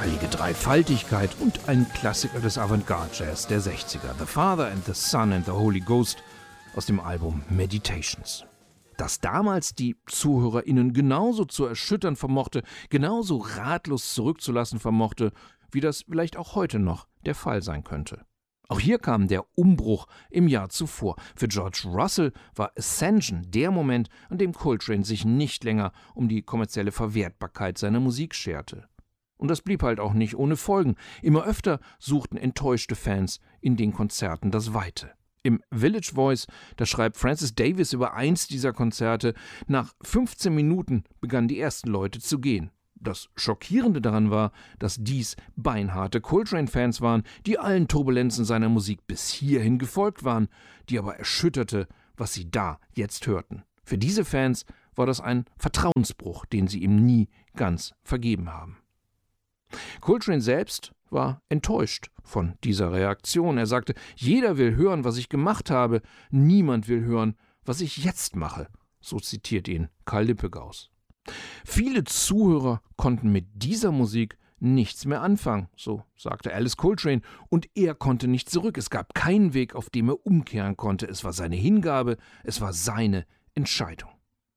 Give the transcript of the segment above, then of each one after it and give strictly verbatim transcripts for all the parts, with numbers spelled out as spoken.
heilige Dreifaltigkeit und ein Klassiker des Avantgarde-Jazz der sechziger, The Father and the Son and the Holy Ghost aus dem Album Meditations. Das damals die ZuhörerInnen genauso zu erschüttern vermochte, genauso ratlos zurückzulassen vermochte, wie das vielleicht auch heute noch der Fall sein könnte. Auch hier kam der Umbruch im Jahr zuvor. Für George Russell war Ascension der Moment, an dem Coltrane sich nicht länger um die kommerzielle Verwertbarkeit seiner Musik scherte. Und das blieb halt auch nicht ohne Folgen. Immer öfter suchten enttäuschte Fans in den Konzerten das Weite. Im Village Voice, da schreibt Francis Davis über eins dieser Konzerte, nach fünfzehn Minuten begannen die ersten Leute zu gehen. Das Schockierende daran war, dass dies beinharte Coltrane-Fans waren, die allen Turbulenzen seiner Musik bis hierhin gefolgt waren, die aber erschütterte, was sie da jetzt hörten. Für diese Fans war das ein Vertrauensbruch, den sie ihm nie ganz vergeben haben. Coltrane selbst war enttäuscht von dieser Reaktion. Er sagte, jeder will hören, was ich gemacht habe, niemand will hören, was ich jetzt mache. So zitiert ihn Karl Lippegaus. Viele Zuhörer konnten mit dieser Musik nichts mehr anfangen, so sagte Alice Coltrane, und er konnte nicht zurück. Es gab keinen Weg, auf dem er umkehren konnte. Es war seine Hingabe, es war seine Entscheidung.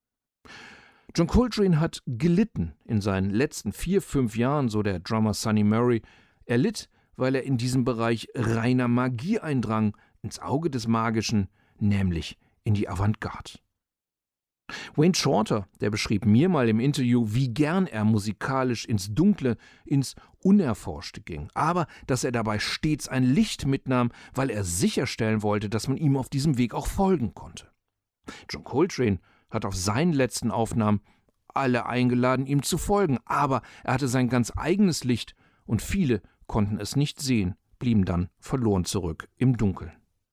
John Coltrane hat gelitten in seinen letzten vier, fünf Jahren, so der Drummer Sonny Murray. Er litt, weil er in diesen Bereich reiner Magie eindrang, ins Auge des Magischen, nämlich in die Avantgarde. Wayne Shorter, der beschrieb mir mal im Interview, wie gern er musikalisch ins Dunkle, ins Unerforschte ging, aber dass er dabei stets ein Licht mitnahm, weil er sicherstellen wollte, dass man ihm auf diesem Weg auch folgen konnte. John Coltrane hat auf seinen letzten Aufnahmen alle eingeladen, ihm zu folgen, aber er hatte sein ganz eigenes Licht und viele konnten es nicht sehen, blieben dann verloren zurück im Dunkeln.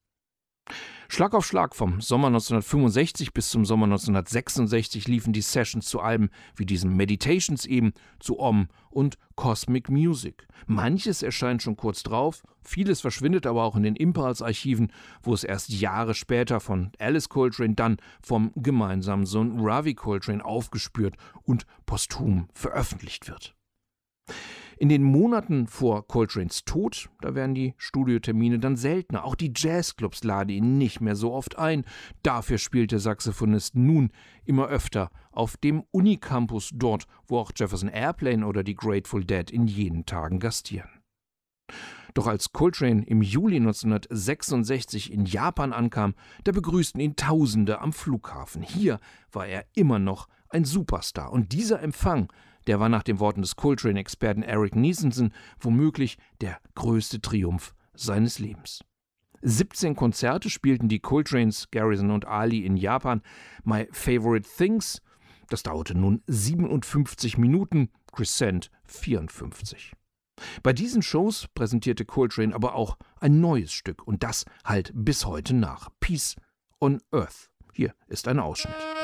Schlag auf Schlag vom Sommer neunzehnhundertfünfundsechzig bis zum Sommer neunzehnhundertsechsundsechzig liefen die Sessions zu Alben wie diesem Meditations eben, zu Om und Cosmic Music. Manches erscheint schon kurz drauf, vieles verschwindet aber auch in den Impulse-Archiven, wo es erst Jahre später von Alice Coltrane, dann vom gemeinsamen Sohn Ravi Coltrane aufgespürt und posthum veröffentlicht wird. In den Monaten vor Coltranes Tod, da werden die Studiotermine dann seltener. Auch die Jazzclubs laden ihn nicht mehr so oft ein. Dafür spielt der Saxophonist nun immer öfter auf dem Unicampus, dort, wo auch Jefferson Airplane oder die Grateful Dead in jenen Tagen gastieren. Doch als Coltrane im Juli neunzehnhundertsechsundsechzig in Japan ankam, da begrüßten ihn Tausende am Flughafen. Hier war er immer noch ein Superstar. Und dieser Empfang, der war nach den Worten des Coltrane-Experten Eric Nisensen womöglich der größte Triumph seines Lebens. siebzehn Konzerte spielten die Coltranes, Garrison und Ali in Japan. My Favorite Things, das dauerte nun siebenundfünfzig Minuten, Crescent vierundfünfzig. Bei diesen Shows präsentierte Coltrane aber auch ein neues Stück und das halt bis heute nach. Peace on Earth. Hier ist ein Ausschnitt.